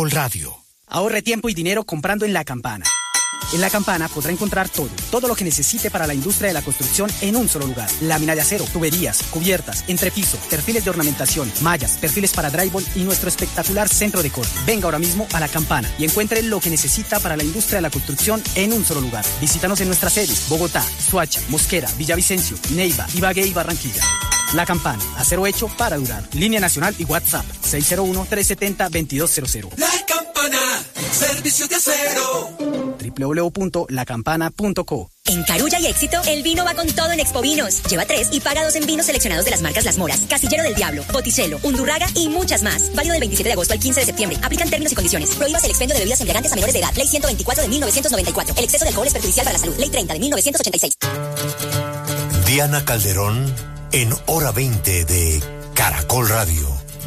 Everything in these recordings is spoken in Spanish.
Caracol Radio. Ahorre tiempo y dinero comprando en La Campana. En La Campana podrá encontrar todo lo que necesite para la industria de la construcción en un solo lugar. Lámina de acero, tuberías, cubiertas, entrepiso, perfiles de ornamentación, mallas, perfiles para drywall y nuestro espectacular centro de corte. Venga ahora mismo a La Campana y encuentre lo que necesita para la industria de la construcción en un solo lugar. Visítanos en nuestras sedes: Bogotá, Soacha, Mosquera, Villavicencio, Neiva, Ibagué y Barranquilla. La Campana, acero hecho para durar. Línea nacional y WhatsApp 601-370-2200. La Campana, servicio de acero. www.lacampana.co. En Carulla y Éxito, el vino va con todo en Expovinos. Lleva 3 y paga 2 en vinos seleccionados de las marcas Las Moras, Castillero del Diablo, Botticello, Undurraga y muchas más. Válido del 27 de agosto al 15 de septiembre. Aplican términos y condiciones. Prohíbas el expendio de bebidas embriagantes a menores de edad. Ley 124 de 1994. El exceso de alcohol es perjudicial para la salud. Ley 30 de 1986. Diana Calderón en Hora 20 de Caracol Radio.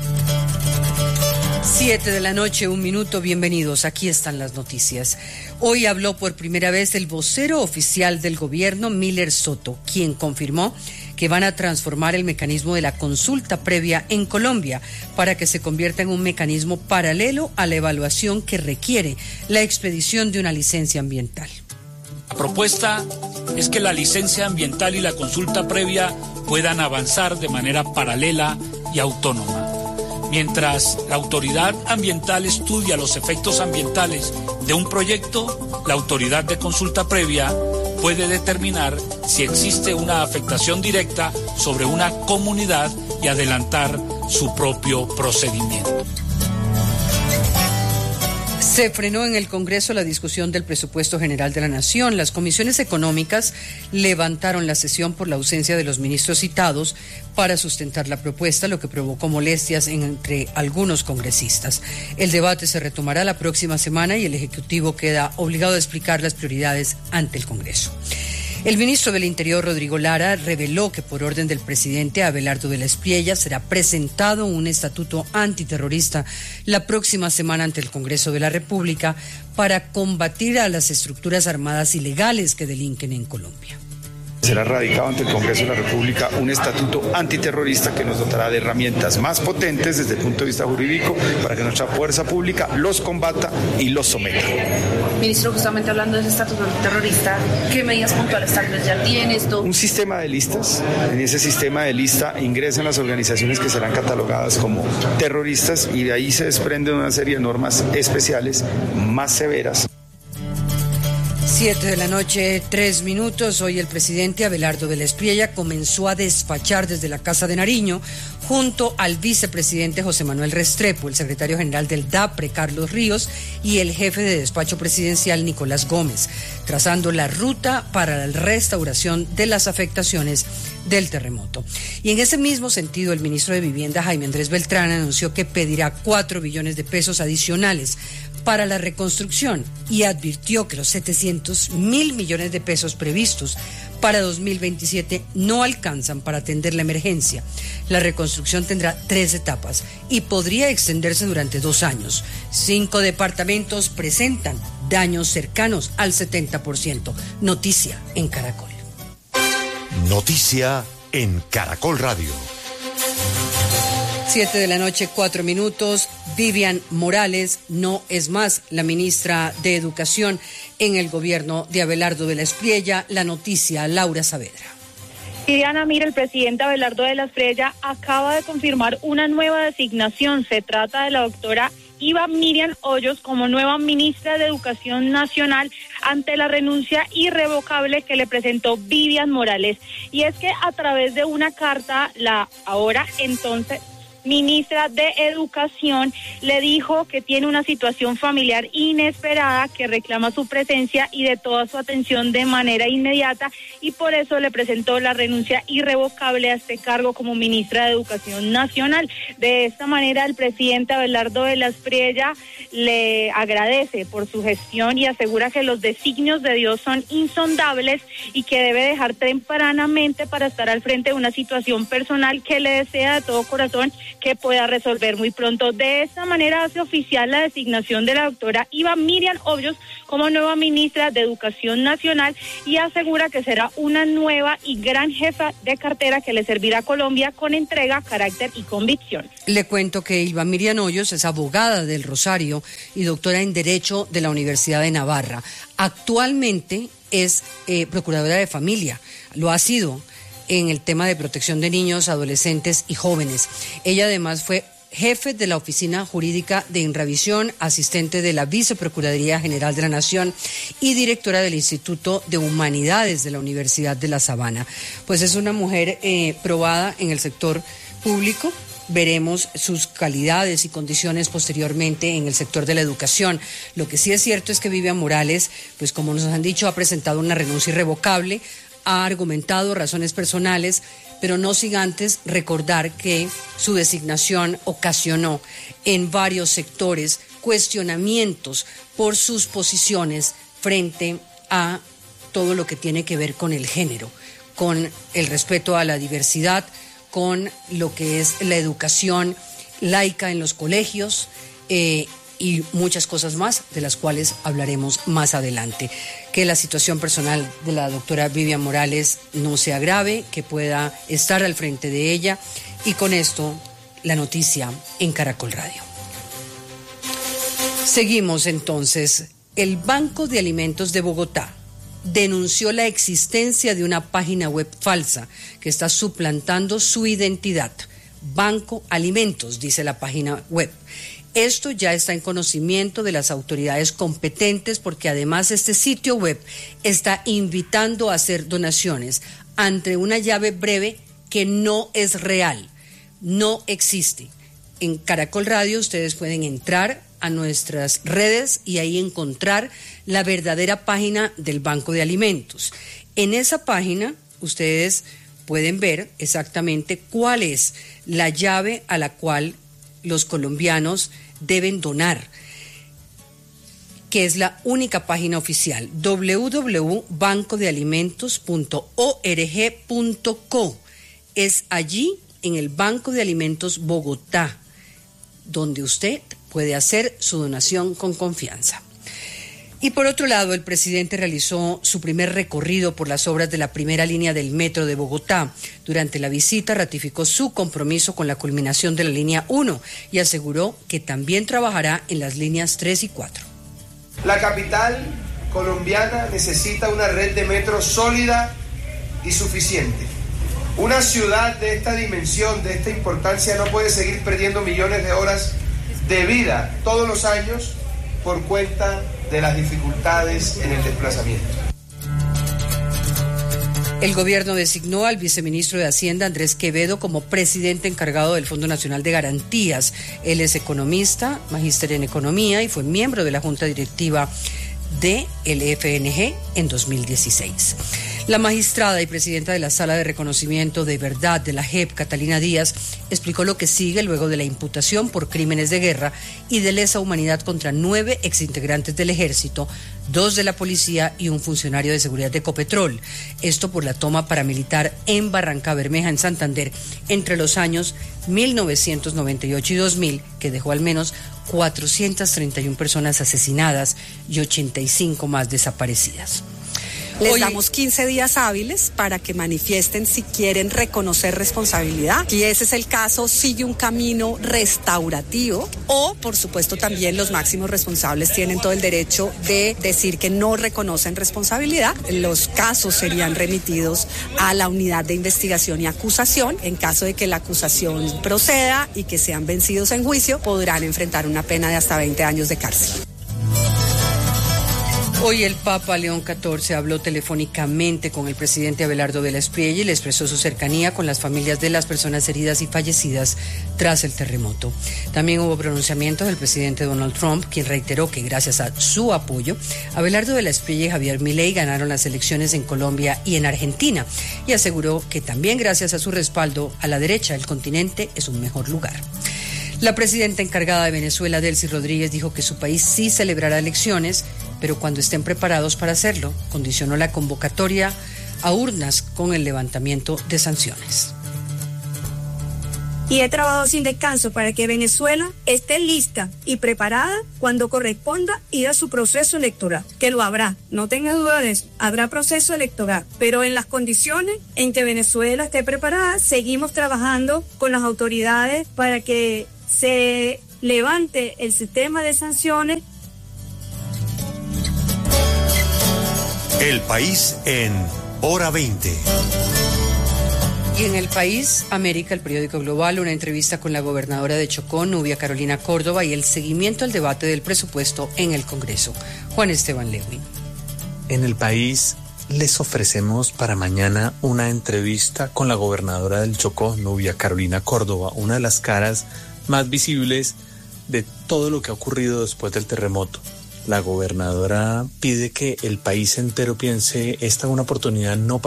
7 de la noche, 1 minuto, bienvenidos, aquí están las noticias. Hoy habló por primera vez el vocero oficial del gobierno, Miller Soto, quien confirmó que van a transformar el mecanismo de la consulta previa en Colombia para que se convierta en un mecanismo paralelo a la evaluación que requiere la expedición de una licencia ambiental. La propuesta es que la licencia ambiental y la consulta previa puedan avanzar de manera paralela y autónoma. Mientras la autoridad ambiental estudia los efectos ambientales de un proyecto, la autoridad de consulta previa puede determinar si existe una afectación directa sobre una comunidad y adelantar su propio procedimiento. Se frenó en el Congreso la discusión del presupuesto general de la Nación. Las comisiones económicas levantaron la sesión por la ausencia de los ministros citados para sustentar la propuesta, lo que provocó molestias entre algunos congresistas. El debate se retomará la próxima semana y el Ejecutivo queda obligado a explicar las prioridades ante el Congreso. El ministro del Interior, Rodrigo Lara, reveló que por orden del presidente Abelardo de la Espriella será presentado un estatuto antiterrorista la próxima semana ante el Congreso de la República para combatir a las estructuras armadas ilegales que delinquen en Colombia. Será radicado ante el Congreso de la República un estatuto antiterrorista que nos dotará de herramientas más potentes desde el punto de vista jurídico para que nuestra fuerza pública los combata y los someta. Ministro, justamente hablando de ese estatuto antiterrorista, ¿qué medidas puntuales tal vez ya tiene esto? Un sistema de listas. En ese sistema de lista ingresan las organizaciones que serán catalogadas como terroristas y de ahí se desprenden una serie de normas especiales más severas. 7 de la noche, 3 minutos. Hoy el presidente Abelardo de la Espriella comenzó a despachar desde la Casa de Nariño junto al vicepresidente José Manuel Restrepo, el secretario general del DAPRE, Carlos Ríos, y el jefe de despacho presidencial, Nicolás Gómez, trazando la ruta para la restauración de las afectaciones del terremoto. Y en ese mismo sentido, el ministro de Vivienda, Jaime Andrés Beltrán, anunció que pedirá 4 billones de pesos adicionales para la reconstrucción y advirtió que los 700.000 millones de pesos previstos para 2027 no alcanzan para atender la emergencia. La reconstrucción tendrá 3 etapas y podría extenderse durante 2 años. 5 departamentos presentan daños cercanos al 70%. Noticia en Caracol. Noticia en Caracol Radio. 7 de la noche, 4 minutos. Vivian Morales no es más la ministra de Educación en el gobierno de Abelardo de la Espriella. La noticia, Laura Saavedra. Y Diana, mira, el presidente Abelardo de la Espriella acaba de confirmar una nueva designación. Se trata de la doctora Iva Miriam Hoyos como nueva ministra de Educación Nacional ante la renuncia irrevocable que le presentó Vivian Morales. Y es que a través de una carta, la ahora entonces ministra de Educación le dijo que tiene una situación familiar inesperada que reclama su presencia y de toda su atención de manera inmediata, y por eso le presentó la renuncia irrevocable a este cargo como ministra de Educación Nacional. De esta manera, el presidente Abelardo de la Espriella le agradece por su gestión y asegura que los designios de Dios son insondables y que debe dejar tempranamente para estar al frente de una situación personal que le desea de todo corazón que pueda resolver muy pronto. De esta manera hace oficial la designación de la doctora Iva Miriam Hoyos como nueva ministra de Educación Nacional y asegura que será una nueva y gran jefa de cartera que le servirá a Colombia con entrega, carácter y convicción. Le cuento que Iva Miriam Hoyos es abogada del Rosario y doctora en Derecho de la Universidad de Navarra. Actualmente es procuradora de familia, lo ha sido en el tema de protección de niños, adolescentes y jóvenes. Ella además fue jefe de la Oficina Jurídica de Inravisión, asistente de la Viceprocuraduría General de la Nación y directora del Instituto de Humanidades de la Universidad de La Sabana. Pues es una mujer probada en el sector público. Veremos sus calidades y condiciones posteriormente en el sector de la educación. Lo que sí es cierto es que Vivian Morales, pues como nos han dicho, ha presentado una renuncia irrevocable, ha argumentado razones personales, pero no sin antes recordar que su designación ocasionó en varios sectores cuestionamientos por sus posiciones frente a todo lo que tiene que ver con el género, con el respeto a la diversidad, con lo que es la educación laica en los colegios y muchas cosas más, de las cuales hablaremos más adelante. Que la situación personal de la doctora Vivian Morales no se agrave, que pueda estar al frente de ella. Y con esto, la noticia en Caracol Radio. Seguimos entonces. El Banco de Alimentos de Bogotá denunció la existencia de una página web falsa que está suplantando su identidad. Banco Alimentos, dice la página web. Esto ya está en conocimiento de las autoridades competentes porque además este sitio web está invitando a hacer donaciones ante una llave breve que no es real, no existe. En Caracol Radio ustedes pueden entrar a nuestras redes y ahí encontrar la verdadera página del Banco de Alimentos. En esa página ustedes pueden ver exactamente cuál es la llave a la cual los colombianos deben donar, que es la única página oficial, www.bancodealimentos.org.co. Es allí, en el Banco de Alimentos Bogotá, donde usted puede hacer su donación con confianza. Y por otro lado, el presidente realizó su primer recorrido por las obras de la primera línea del metro de Bogotá. Durante la visita ratificó su compromiso con la culminación de la línea 1 y aseguró que también trabajará en las líneas 3 y 4. La capital colombiana necesita una red de metro sólida y suficiente. Una ciudad de esta dimensión, de esta importancia, no puede seguir perdiendo millones de horas de vida todos los años por cuenta de las dificultades en el desplazamiento. El gobierno designó al viceministro de Hacienda, Andrés Quevedo, como presidente encargado del Fondo Nacional de Garantías. Él es economista, magíster en economía y fue miembro de la junta directiva del FNG en 2016. La magistrada y presidenta de la Sala de Reconocimiento de Verdad de la JEP, Catalina Díaz, explicó lo que sigue luego de la imputación por crímenes de guerra y de lesa humanidad contra 9 exintegrantes del Ejército, 2 de la policía y un funcionario de seguridad de Ecopetrol. Esto por la toma paramilitar en Barranca Bermeja, en Santander, entre los años 1998 y 2000, que dejó al menos 431 personas asesinadas y 85 más desaparecidas. Les damos 15 días hábiles para que manifiesten si quieren reconocer responsabilidad. Si ese es el caso, sigue un camino restaurativo o, por supuesto, también los máximos responsables tienen todo el derecho de decir que no reconocen responsabilidad. Los casos serían remitidos a la unidad de investigación y acusación. En caso de que la acusación proceda y que sean vencidos en juicio, podrán enfrentar una pena de hasta 20 años de cárcel. Hoy el Papa León XIV habló telefónicamente con el presidente Abelardo de la Espriella y le expresó su cercanía con las familias de las personas heridas y fallecidas tras el terremoto. También hubo pronunciamientos del presidente Donald Trump, quien reiteró que gracias a su apoyo, Abelardo de la Espriella y Javier Milei ganaron las elecciones en Colombia y en Argentina, y aseguró que también gracias a su respaldo a la derecha el continente es un mejor lugar. La presidenta encargada de Venezuela, Delcy Rodríguez, dijo que su país sí celebrará elecciones, pero cuando estén preparados para hacerlo, condicionó la convocatoria a urnas con el levantamiento de sanciones. y he trabajado sin descanso para que Venezuela esté lista y preparada cuando corresponda ir a su proceso electoral, que lo habrá, no tenga duda de eso, habrá proceso electoral, pero en las condiciones en que Venezuela esté preparada, seguimos trabajando con las autoridades para que se levante el sistema de sanciones. El país en Hora 20. Y en El País, América, el periódico global, una entrevista con la gobernadora de Chocó, Nubia Carolina Córdoba, y el seguimiento al debate del presupuesto en el Congreso. Juan Esteban Lewin. En El País les ofrecemos para mañana una entrevista con la gobernadora del Chocó, Nubia Carolina Córdoba, una de las caras más visibles de todo lo que ha ocurrido después del terremoto. La gobernadora pide que el país entero piense esta una oportunidad no para